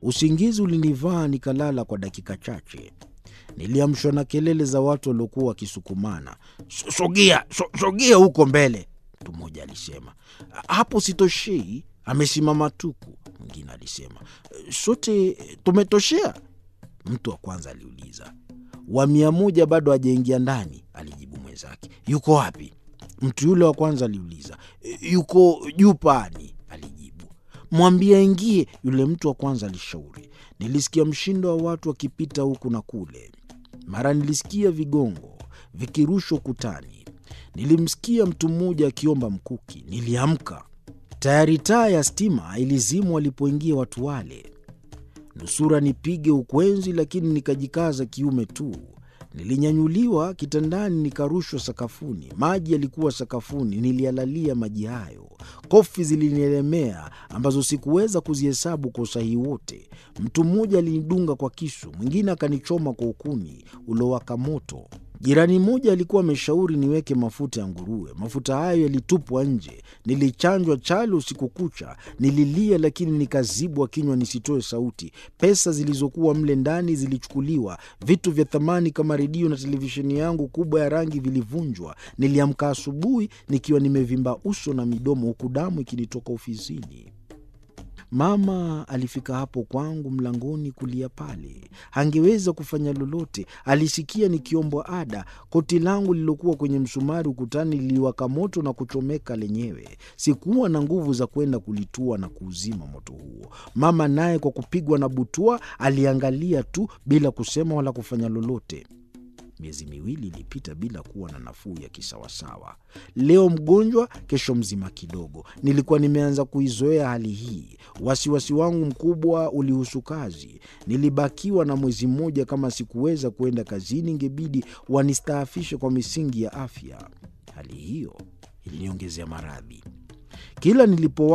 Usingizi ulinivaa nikalala kwa dakika chache. Niliamshwa na kelele za watu waliokuwa wakisukumana. Sogea huko mbele, mtu mmoja alisema. Hapo sitoshei, amesimama tuku, mwingine alisema. Sote tumetoshea, mtu wa kwanza aliuliza. Wa 100 bado hajaingia ndani, alijibu mwenzake. Yuko wapi? Mtu yule wa kwanza aliuliza. Yuko juu paani, alijibu. Mwambie aingie, yule mtu wa kwanza alishauri. Nilisikia mshindo wa watu wakipita huku na kule. Mara nilisikia vigongo vikirushwa ukutani. Nilimsikia mtu mmoja akiomba mkuki. Niliamka. Tayari taa ya stima ilizimwa walipoingia watu wale. Nusura nipige ukwenzi, lakini nikajikaza kiume tu. Nilinyanyuliwa kitandani nikarushwa sakafuni. Maji yalikuwa sakafuni, nilialalia maji hayo. Kofi zilinielemea ambazo sikuweza kuzihesabu kwa usahihi wote. Mtu mmoja alinidunga kwa kisu, mwingine akanichoma kwa ukuni uliowaka moto. Jirani mmoja alikuwa ameshauri niweke mafuta ya nguruwe. Mafuta hayo yalitupwa nje. Nilichanjwa chale usiku kucha. Nililia lakini nikazibwa kinywa nisitoe sauti. Pesa zilizokuwa mle ndani zilichukuliwa. Vitu vya thamani kama redio na televisheni yangu kubwa ya rangi vilivunjwa. Niliamka asubuhi nikiwa nimevimba uso na midomo, huku damu ikinitoka ofisini. Mama alifika hapo kwangu mlangoni kulia pale. Hangeweza kufanya lolote. Alisikia nikiombwa ada. Koti langu lilokuwa kwenye msumari ukutani liliwaka moto na kuchomeka lenyewe. Sikuwa na nguvu za kwenda kulitua na kuuzima moto huo. Mama naye kwa kupigwa na butwaa aliangalia tu bila kusema wala kufanya lolote. Miezi 2 ilipita bila kuwa na nafuu ya kisawasawa. Leo mgonjwa, kesho mzima kidogo. Nilikuwa nimeanza kuizoea hali hii. Wasiwasi wangu mkubwa ulihusu kazi. Nilibakiwa na mwezi mmoja. Kama sikuweza kwenda kazini, ingebidi wanistaafishe kwa misingi ya afya. Hali hiyo iliniongezea maradhi. Kila nilipo